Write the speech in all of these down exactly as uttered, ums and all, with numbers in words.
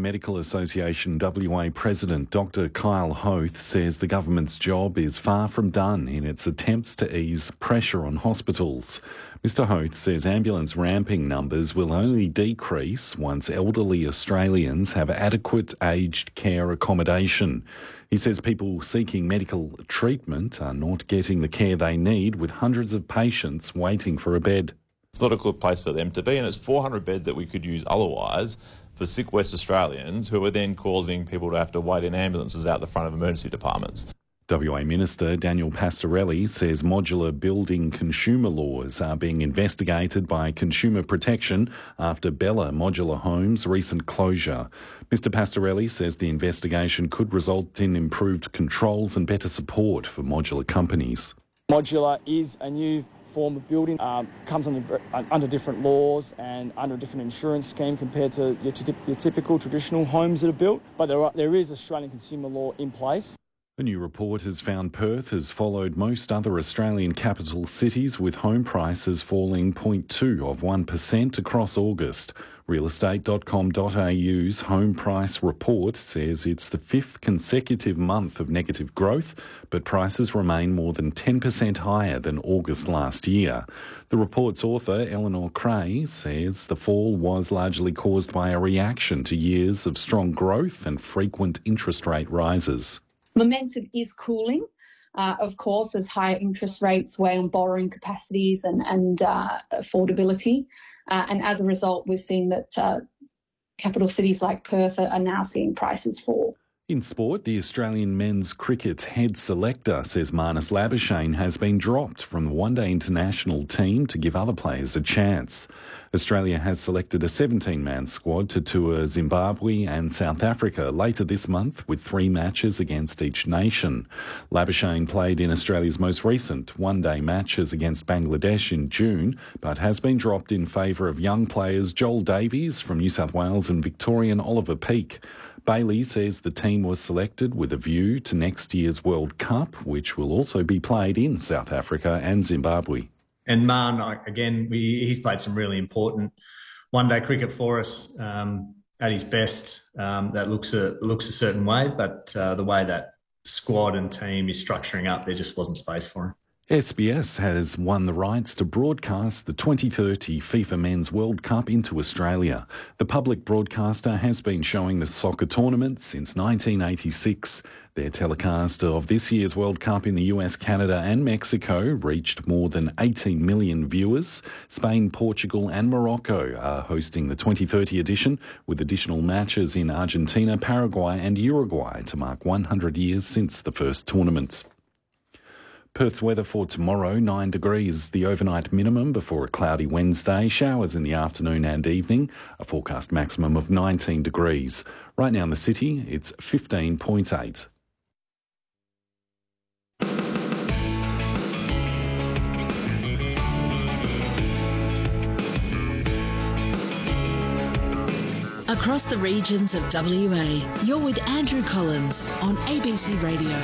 Medical Association W A President Doctor Kyle Hoth says the government's job is far from done in its attempts to ease pressure on hospitals. Mister Hoth says ambulance ramping numbers will only decrease once elderly Australians have adequate aged care accommodation. He says people seeking medical treatment are not getting the care they need, with hundreds of patients waiting for a bed. It's not a good place for them to be, and it's four hundred beds that we could use otherwise for sick West Australians who are then causing people to have to wait in ambulances out the front of emergency departments. W A Minister Daniel Pastorelli says modular building consumer laws are being investigated by Consumer Protection after Bella Modular Homes' recent closure. Mister Pastorelli says the investigation could result in improved controls and better support for modular companies. Modular is a new form of building, um, comes under, under different laws and under a different insurance scheme compared to your, t- your typical traditional homes that are built, but there, are, there is Australian consumer law in place. A new report has found Perth has followed most other Australian capital cities, with home prices falling zero point two of one percent across August. real estate dot com dot a u's home price report says it's the fifth consecutive month of negative growth, but prices remain more than ten percent higher than August last year. The report's author, Eleanor Cray, says the fall was largely caused by a reaction to years of strong growth and frequent interest rate rises. Momentum is cooling, uh, of course, as higher interest rates weigh on borrowing capacities and, and uh, affordability. Uh, and as a result, we're seeing that uh, capital cities like Perth are now seeing prices fall. In sport, the Australian men's cricket head selector says Marnus Labuschagne has been dropped from the one-day international team to give other players a chance. Australia has selected a seventeen-man squad to tour Zimbabwe and South Africa later this month, with three matches against each nation. Labuschagne played in Australia's most recent one-day matches against Bangladesh in June, but has been dropped in favour of young players Joel Davies from New South Wales and Victorian Oliver Peake. Bailey says the team was selected with a view to next year's World Cup, which will also be played in South Africa and Zimbabwe. And Marn, again, we, he's played some really important one-day cricket for us. Um, at his best, um, that looks a looks a certain way, but uh, the way that squad and team is structuring up, there just wasn't space for him. S B S has won the rights to broadcast the twenty thirty FIFA Men's World Cup into Australia. The public broadcaster has been showing the soccer tournament since nineteen eighty-six. Their telecast of this year's World Cup in the U S, Canada and Mexico reached more than eighteen million viewers. Spain, Portugal and Morocco are hosting the twenty thirty edition, with additional matches in Argentina, Paraguay and Uruguay to mark one hundred years since the first tournament. Perth's weather for tomorrow, nine degrees, the overnight minimum before a cloudy Wednesday, showers in the afternoon and evening, a forecast maximum of nineteen degrees. Right now in the city, it's fifteen point eight. Across the regions of W A, you're with Andrew Collins on A B C Radio.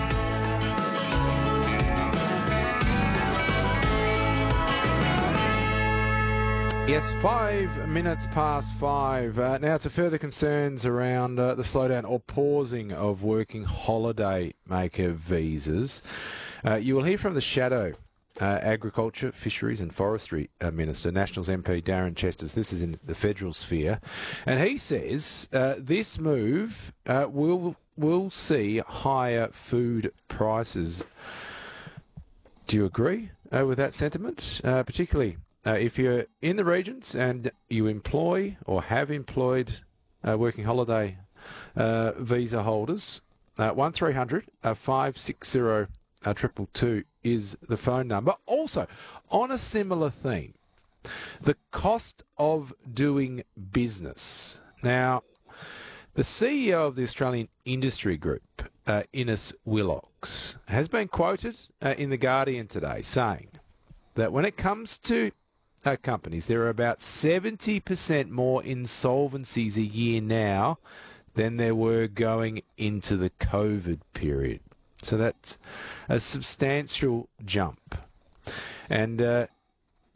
Yes, five minutes past five. Uh, now, to further concerns around uh, the slowdown or pausing of working holiday maker visas, uh, you will hear from the Shadow uh, Agriculture, Fisheries and Forestry uh, Minister, Nationals M P Darren Chesters. This is in the federal sphere. And he says uh, this move uh, will, will see higher food prices. Do you agree uh, with that sentiment, uh, particularly Uh, if you're in the regions and you employ or have employed uh, working holiday uh, visa holders, uh, one three hundred five six zero two two is the phone number. Also, on a similar theme, the cost of doing business. Now, the C E O of the Australian Industry Group, uh, Innes Willox, has been quoted uh, in The Guardian today saying that when it comes to Uh, companies, there are about seventy percent more insolvencies a year now than there were going into the COVID period. So that's a substantial jump. And uh,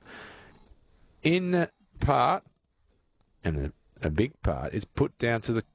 in part, and a, a big part, is put down to the